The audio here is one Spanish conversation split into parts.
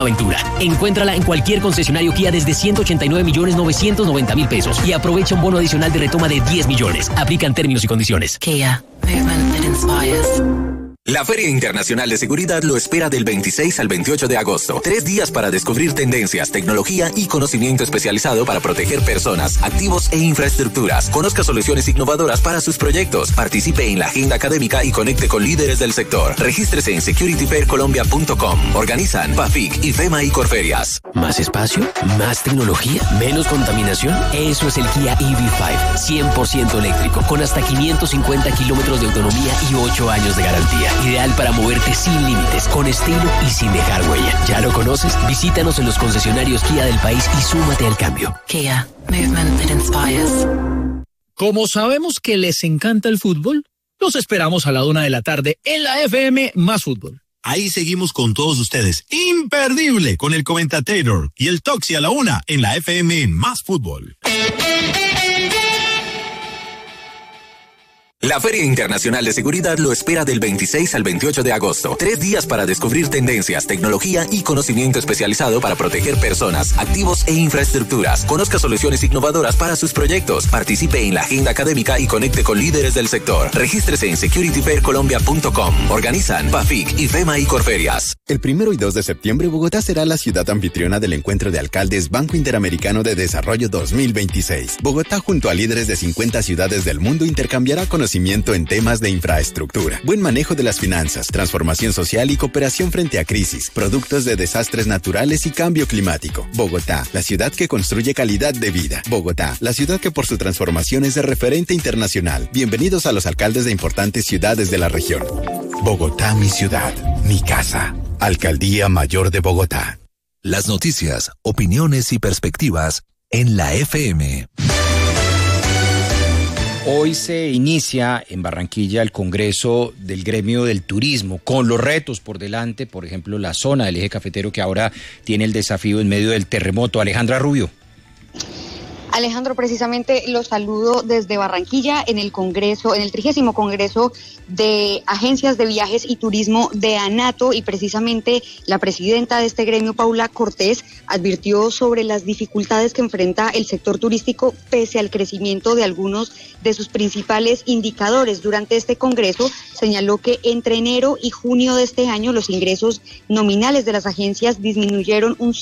Aventura. Encuéntrala en cualquier concesionario Kia desde 189.990.000 pesos y aprovecha un bono adicional de retoma de 10 millones. Aplican términos y condiciones. Kia. Movement that inspires. La Feria Internacional de Seguridad lo espera del 26 al 28 de agosto. 3 días para descubrir tendencias, tecnología y conocimiento especializado para proteger personas, activos e infraestructuras. Conozca soluciones innovadoras para sus proyectos. Participe en la agenda académica y conecte con líderes del sector. Regístrese en securityfaircolombia.com. Organizan PAFIC, IFEMA y Corferias. ¿Más espacio? ¿Más tecnología? ¿Menos contaminación? Eso es el Kia EV5. 100% eléctrico, con hasta 550 kilómetros de autonomía y 8 años de garantía. Ideal para moverte sin límites, con estilo y sin dejar huella. ¿Ya lo conoces? Visítanos en los concesionarios Kia del país y súmate al cambio. Kia. Movement that inspires. Como sabemos que les encanta el fútbol, los esperamos a la 1 de la tarde en la FM Más Fútbol. Ahí seguimos con todos ustedes. Imperdible con el Comentator y el Toxi a la 1 en la FM Más Fútbol. La Feria Internacional de Seguridad lo espera del 26 al 28 de agosto. 3 días para descubrir tendencias, tecnología y conocimiento especializado para proteger personas, activos e infraestructuras. Conozca soluciones innovadoras para sus proyectos. Participe en la agenda académica y conecte con líderes del sector. Regístrese en securityfaircolombia.com. Organizan PAFIC, IFEMA y Corferias. El 1 y 2 de septiembre, Bogotá será la ciudad anfitriona del Encuentro de Alcaldes Banco Interamericano de Desarrollo 2026. Bogotá, junto a líderes de 50 ciudades del mundo, intercambiará conocimientos en temas de infraestructura, buen manejo de las finanzas, transformación social y cooperación frente a crisis, productos de desastres naturales y cambio climático. Bogotá, la ciudad que construye calidad de vida. Bogotá, la ciudad que por su transformación es de referente internacional. Bienvenidos a los alcaldes de importantes ciudades de la región. Bogotá, mi ciudad, mi casa. Alcaldía Mayor de Bogotá. Las noticias, opiniones y perspectivas en la FM. Hoy se inicia en Barranquilla el Congreso del Gremio del Turismo, con los retos por delante, por ejemplo, la zona del eje cafetero que ahora tiene el desafío en medio del terremoto. Alejandra Rubio. Alejandro, precisamente los saludo desde Barranquilla en el Congreso, en el 30º Congreso de Agencias de Viajes y Turismo de ANATO, y precisamente la presidenta de este gremio, Paula Cortés, advirtió sobre las dificultades que enfrenta el sector turístico pese al crecimiento de algunos de sus principales indicadores. Durante este Congreso señaló que entre enero y junio de este año los ingresos nominales de las agencias disminuyeron un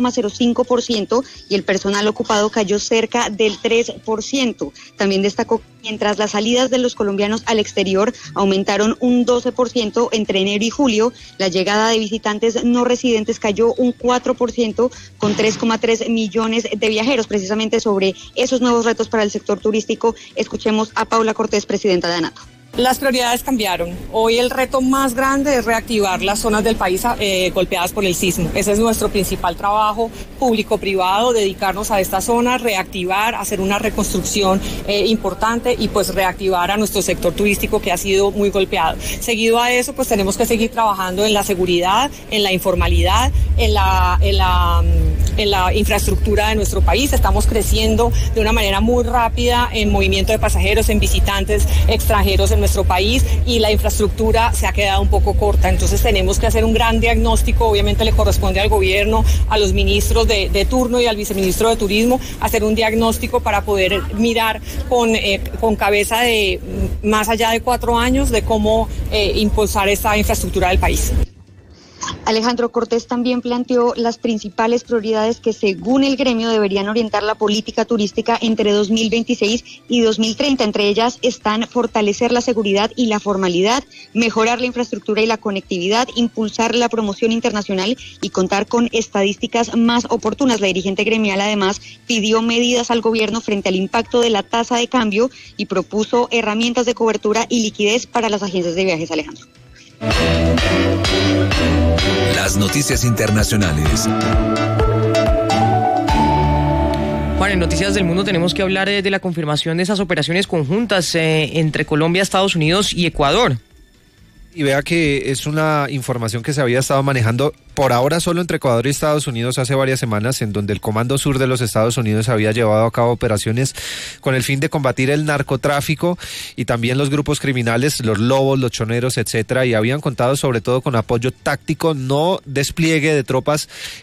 0,05% y el personal ocupado cayó cerca del 3%. También destacó que mientras las salidas de los colombianos al exterior aumentaron un 12% entre enero y julio, la llegada de visitantes no residentes cayó un 4% con 3,3 millones de viajeros. Precisamente sobre esos nuevos retos para el sector turístico, escuchemos a Paula Cortés, presidenta de ANATO. Las prioridades cambiaron. Hoy el reto más grande es reactivar las zonas del país golpeadas por el sismo. Ese es nuestro principal trabajo público-privado, dedicarnos a esta zona, reactivar, hacer una reconstrucción importante y pues reactivar a nuestro sector turístico que ha sido muy golpeado. Seguido a eso, pues tenemos que seguir trabajando en la seguridad, en la informalidad, en la infraestructura de nuestro país. Estamos creciendo de una manera muy rápida en movimiento de pasajeros, en visitantes extranjeros en nuestro país, y la infraestructura se ha quedado un poco corta. Entonces tenemos que hacer un gran diagnóstico. Obviamente le corresponde al gobierno, a los ministros de turno y al viceministro de Turismo hacer un diagnóstico para poder mirar con cabeza de más allá de 4 años de cómo impulsar esta infraestructura del país. Alejandro, Cortés también planteó las principales prioridades que según el gremio deberían orientar la política turística entre 2026 y 2030. Entre ellas están fortalecer la seguridad y la formalidad, mejorar la infraestructura y la conectividad, impulsar la promoción internacional y contar con estadísticas más oportunas. La dirigente gremial además pidió medidas al gobierno frente al impacto de la tasa de cambio y propuso herramientas de cobertura y liquidez para las agencias de viajes. Alejandro. Las noticias internacionales. Juan, en Noticias del Mundo tenemos que hablar de la confirmación de esas operaciones conjuntas entre Colombia, Estados Unidos y Ecuador. Y vea que es una información que se había estado manejando por ahora solo entre Ecuador y Estados Unidos hace varias semanas, en donde el Comando Sur de los Estados Unidos había llevado a cabo operaciones con el fin de combatir el narcotráfico y también los grupos criminales, los lobos, los choneros, etcétera, y habían contado sobre todo con apoyo táctico, no despliegue de tropas